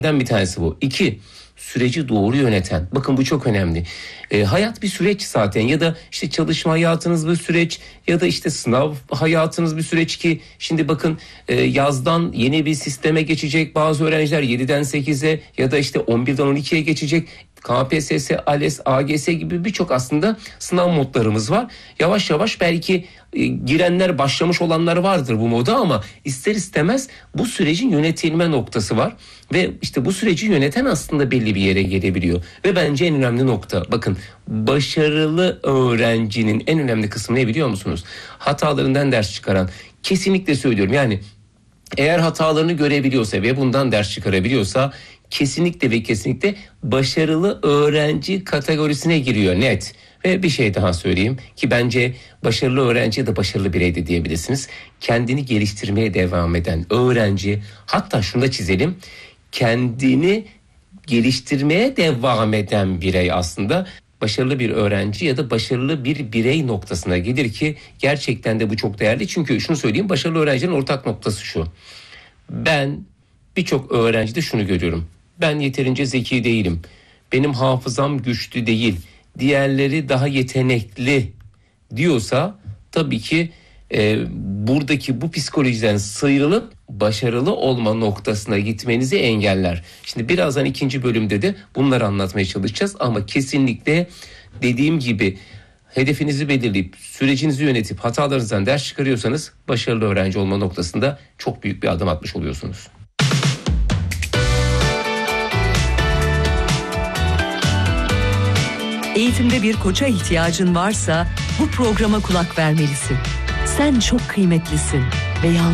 bir tanesi bu. 2, süreci doğru yöneten. Bakın bu çok önemli. Hayat bir süreç zaten, ya da işte çalışma hayatınız bir süreç, ya da işte sınav hayatınız bir süreç ki şimdi bakın yazdan yeni bir sisteme geçecek bazı öğrenciler, 7'den 8'e ya da işte 11'den 12'ye geçecek. KPSS, ALES, AGS gibi birçok aslında sınav modlarımız var. Yavaş yavaş belki girenler, başlamış olanlar vardır bu moda, ama ister istemez bu sürecin yönetilme noktası var. Ve işte bu süreci yöneten aslında belli bir yere gelebiliyor. Ve bence en önemli nokta, bakın, başarılı öğrencinin en önemli kısmı ne biliyor musunuz? Hatalarından ders çıkaran. Kesinlikle söylüyorum, yani eğer hatalarını görebiliyorsa ve bundan ders çıkarabiliyorsa kesinlikle ve kesinlikle başarılı öğrenci kategorisine giriyor, net. Ve bir şey daha söyleyeyim ki bence başarılı öğrenci ya da başarılı birey de diyebilirsiniz. Kendini geliştirmeye devam eden öğrenci, hatta şunu da çizelim, kendini geliştirmeye devam eden birey aslında başarılı bir öğrenci ya da başarılı bir birey noktasına gelir ki gerçekten de bu çok değerli. Çünkü şunu söyleyeyim, başarılı öğrencinin ortak noktası şu: ben birçok öğrencide şunu görüyorum. Ben yeterince zeki değilim. Benim hafızam güçlü değil. Diğerleri daha yetenekli diyorsa tabii ki buradaki bu psikolojiden sıyrılıp başarılı olma noktasına gitmenizi engeller. Şimdi birazdan ikinci bölümde de bunları anlatmaya çalışacağız, ama kesinlikle dediğim gibi hedefinizi belirleyip sürecinizi yönetip hatalarınızdan ders çıkarıyorsanız başarılı öğrenci olma noktasında çok büyük bir adım atmış oluyorsunuz. Eğitimde bir koça ihtiyacın varsa bu programa kulak vermelisin. Sen çok kıymetlisin ve